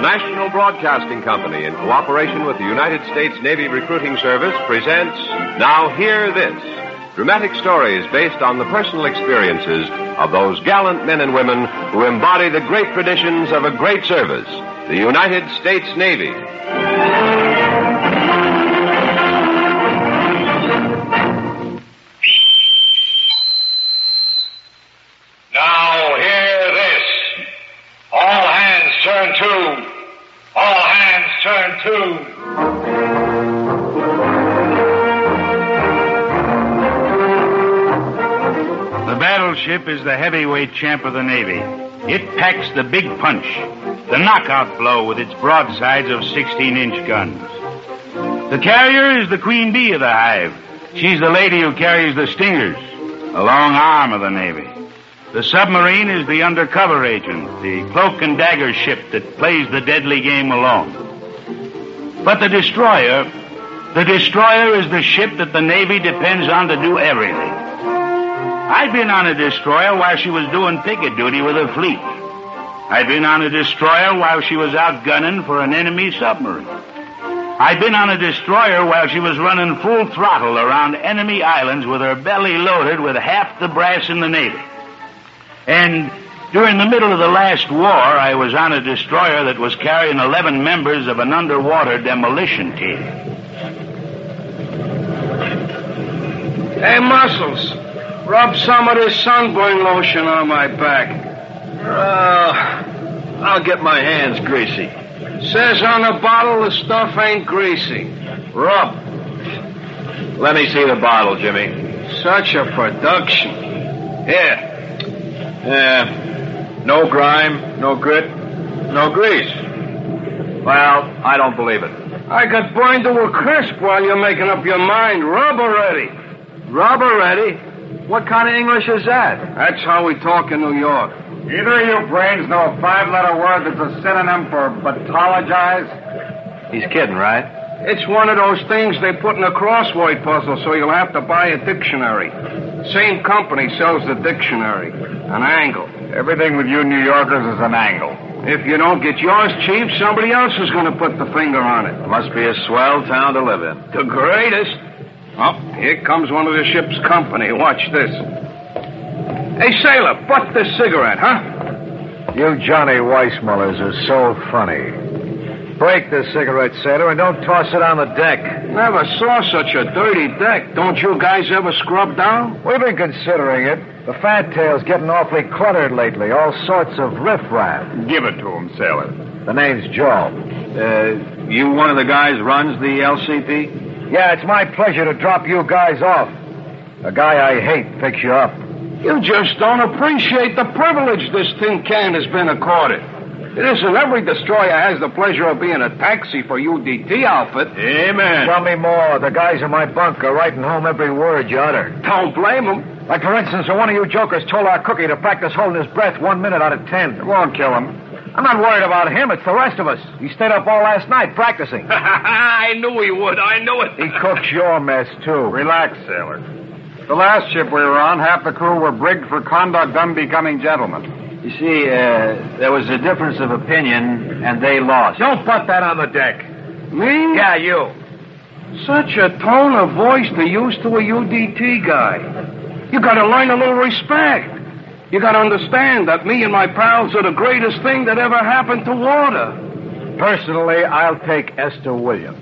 National Broadcasting Company, in cooperation with the United States Navy Recruiting Service, presents Now Hear This, dramatic stories based on the personal experiences of those gallant men and women who embody the great traditions of a great service, the United States Navy. Now hear this. All hands turn to. All hands turn to. The battleship is the heavyweight champ of the Navy. It packs the big punch, the knockout blow with its broadsides of 16-inch guns. The carrier is the queen bee of the hive. She's the lady who carries the stingers, the long arm of the Navy. The submarine is the undercover agent, the cloak and dagger ship that plays the deadly game alone. But the destroyer is the ship that the Navy depends on to do everything. I've been on a destroyer while she was doing picket duty with her fleet. I've been on a destroyer while she was out gunning for an enemy submarine. I've been on a destroyer while she was running full throttle around enemy islands with her belly loaded with half the brass in the Navy. And during the middle of the last war, I was on a destroyer that was carrying 11 members of an underwater demolition team. Hey, Muscles, rub some of this sunburn lotion on my back. I'll get my hands greasy. Says on the bottle the stuff ain't greasy. Rub. Let me see the bottle, Jimmy. Such a production. Here. No grime, no grit, no grease. Well, I don't believe it. I got burned to a crisp while you're making up your mind. Rub already. Rub already? What kind of English is that? That's how we talk in New York. Either of you brains know a 5-letter word that's a synonym for batologize? He's kidding, right? It's one of those things they put in a crossword puzzle, so you'll have to buy a dictionary. Same company sells the dictionary. An angle. Everything with you New Yorkers is an angle. If you don't get yours cheap, somebody else is going to put the finger on it. Must be a swell town to live in. The greatest. Oh, here comes one of the ship's company. Watch this. Hey, sailor, butt this cigarette, huh? You Johnny Weissmullers are so funny. Break the cigarette, sailor, and don't toss it on the deck. Never saw such a dirty deck. Don't you guys ever scrub down? We've been considering it. The fat tail's getting awfully cluttered lately. All sorts of riffraff. Give it to him, sailor. The name's Joe. You one of the guys runs the LCP? Yeah, it's my pleasure to drop you guys off. A guy I hate picks you up. You just don't appreciate the privilege this tin can has been accorded. It isn't every destroyer has the pleasure of being a taxi for UDT outfit. Amen. Tell me more. The guys in my bunk are writing home every word you utter. Don't blame them. Like, for instance, when one of you jokers told our cookie to practice holding his breath 1 minute out of 10. It won't kill him. I'm not worried about him. It's the rest of us. He stayed up all last night practicing. I knew he would. I knew it. He cooks your mess, too. Relax, sailor. The last ship we were on, half the crew were brigged for conduct unbecoming gentlemen. You see, there was a difference of opinion, and they lost. Don't put that on the deck. Me? Yeah, you. Such a tone of voice to use to a UDT guy. You gotta learn a little respect. You gotta understand that me and my pals are the greatest thing that ever happened to water. Personally, I'll take Esther Williams.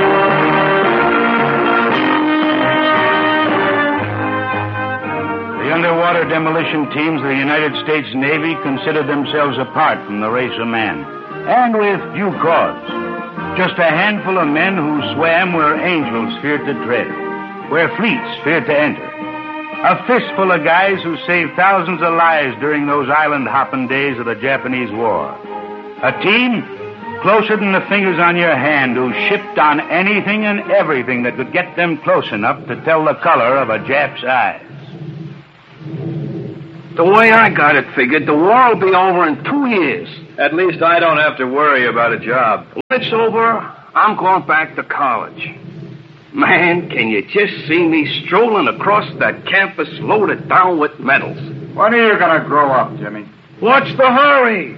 The underwater demolition teams of the United States Navy consider themselves apart from the race of man, and with due cause. Just a handful of men who swam where angels feared to tread, where fleets feared to enter. A fistful of guys who saved thousands of lives during those island-hopping days of the Japanese War. A team closer than the fingers on your hand who shipped on anything and everything that could get them close enough to tell the color of a Jap's eyes. The way I got it figured, the war will be over in 2 years. At least I don't have to worry about a job. When it's over, I'm going back to college. Man, can you just see me strolling across that campus loaded down with medals? When are you going to grow up, Jimmy? What's the hurry?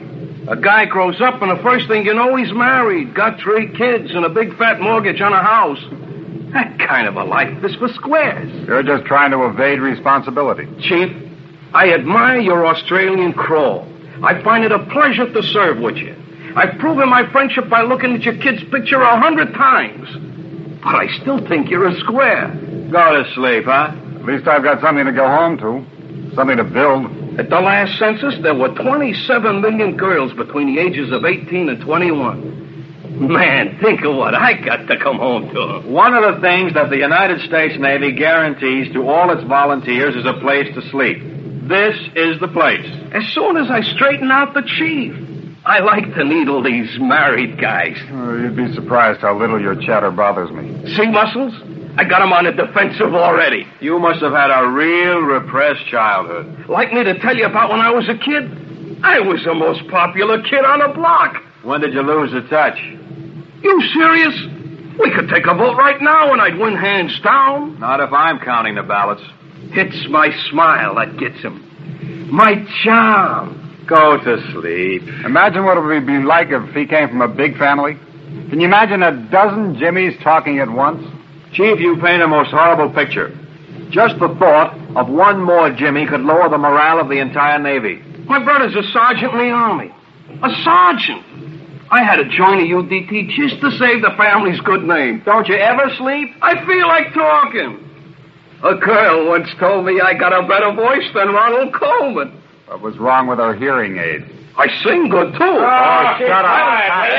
A guy grows up, and the first thing you know, he's married, got 3 kids, and a big fat mortgage on a house. That kind of a life is for squares. You're just trying to evade responsibility. Chief, I admire your Australian crawl. I find it a pleasure to serve with you. I've proven my friendship by looking at your kid's picture 100 times. But I still think you're a square. Go to sleep, huh? At least I've got something to go home to. Something to build. At the last census, there were 27 million girls between the ages of 18 and 21. Man, think of what I got to come home to. One of the things that the United States Navy guarantees to all its volunteers is a place to sleep. This is the place. As soon as I straighten out the chief, I like to needle these married guys. Oh, you'd be surprised how little your chatter bothers me. See, Muscles? I got him on the defensive already. You must have had a real repressed childhood. Like me to tell you about when I was a kid? I was the most popular kid on the block. When did you lose the touch? You serious? We could take a vote right now and I'd win hands down. Not if I'm counting the ballots. It's my smile that gets him. My charm. Go to sleep. Imagine what it would be like if he came from a big family. Can you imagine a dozen Jimmys talking at once? Chief, you paint a most horrible picture. Just the thought of one more Jimmy could lower the morale of the entire Navy. My brother's a sergeant in the Army. A sergeant. I had to join the UDT just to save the family's good name. Don't you ever sleep? I feel like talking. A girl once told me I got a better voice than Ronald Coleman. What was wrong with our hearing aid? I sing good, too. Shut up.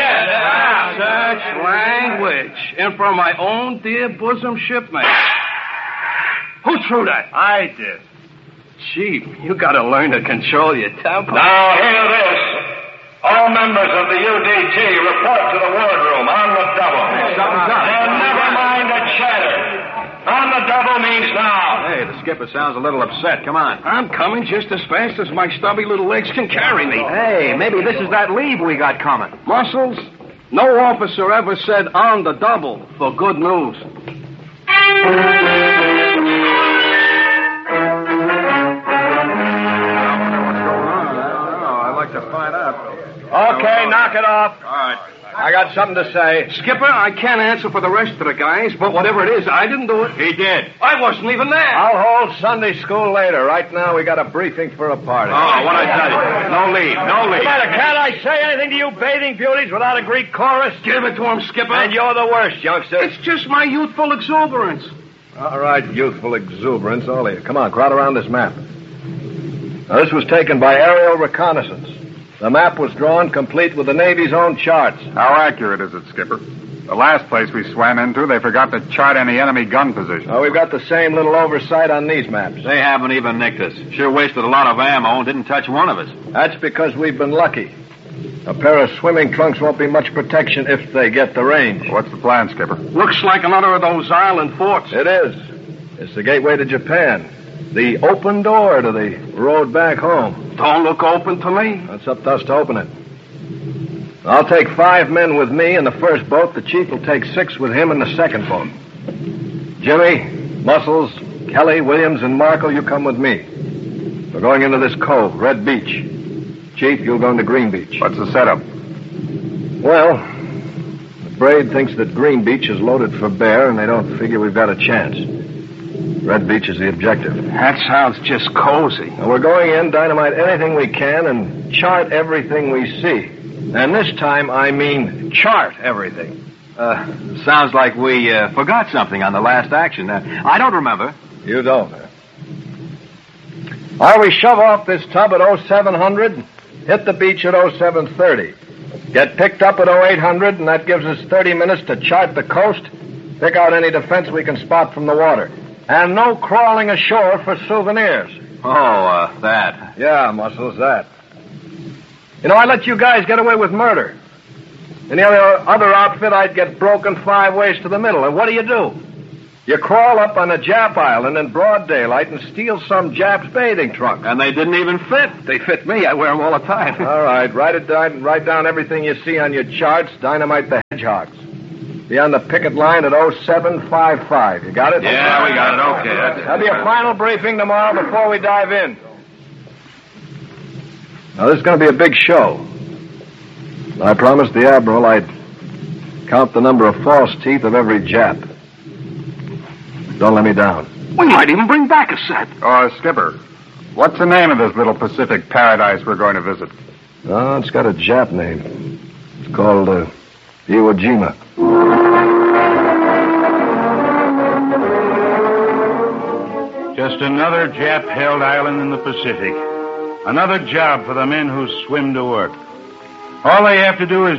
Such language. And from my own dear bosom shipmate. Who threw that? I did. Chief, you got to learn to control your temper. Now, hear this. All members of the UDT report to the wardroom on the double. something's up. And never mind the chatter. On the double means now. Hey, the skipper sounds a little upset. Come on. I'm coming just as fast as my stubby little legs can carry me. Hey, maybe this is that leave we got coming. Muscles, no officer ever said on the double for good news. I'd like to find out. Okay, knock it off. All right. I got something to say. Skipper, I can't answer for the rest of the guys, but whatever it is, I didn't do it. He did. I wasn't even there. I'll hold Sunday school later. Right now, we got a briefing for a party. Oh, what I tell you. No leave. No leave. Can't I say anything to you bathing beauties without a Greek chorus? Give it to him, Skipper. And you're the worst, youngster. It's just my youthful exuberance. All right, youthful exuberance, all of you. Come on, crowd around this map. Now, this was taken by aerial reconnaissance. The map was drawn complete with the Navy's own charts. How accurate is it, Skipper? The last place we swam into, they forgot to chart any enemy gun position. Now, we've got the same little oversight on these maps. They haven't even nicked us. Sure wasted a lot of ammo and didn't touch one of us. That's because we've been lucky. A pair of swimming trunks won't be much protection if they get the range. What's the plan, Skipper? Looks like another of those island forts. It is. It's the gateway to Japan. The open door to the road back home. Don't look open to me. That's up to us to open it. I'll take 5 men with me in the first boat. The chief will take 6 with him in the second boat. Jimmy, Muscles, Kelly, Williams, and Markle, you come with me. We're going into this cove, Red Beach. Chief, you'll go into Green Beach. What's the setup? Well, the Braid thinks that Green Beach is loaded for bear, and they don't figure we've got a chance. Red Beach is the objective. That sounds just cozy. Now, we're going in, dynamite anything we can, and chart everything we see. And this time, I mean chart everything. Sounds like we forgot something on the last action. I don't remember. You don't, huh? While we shove off this tub at 0700, hit the beach at 0730. Get picked up at 0800, and that gives us 30 minutes to chart the coast, pick out any defense we can spot from the water. And no crawling ashore for souvenirs. Oh, that. Yeah, Muscles, that. You know, I let you guys get away with murder. In the other outfit, I'd get broken 5 ways to the middle. And what do? You crawl up on a Jap island in broad daylight and steal some Jap's bathing trunk. And they didn't even fit. They fit me. I wear them all the time. All right, write down everything you see on your charts. Dynamite the hedgehogs. Be on the picket line at 0755. You got it? Yeah, we got it. Okay. That'll be a final briefing tomorrow before we dive in. Now, this is going to be a big show. I promised the Admiral I'd count the number of false teeth of every Jap. Don't let me down. We might even bring back a set. Oh, Skipper, what's the name of this little Pacific paradise we're going to visit? Oh, it's got a Jap name. It's called Iwo Jima. Just another Jap-held island in the Pacific. Another job for the men who swim to work. All they have to do is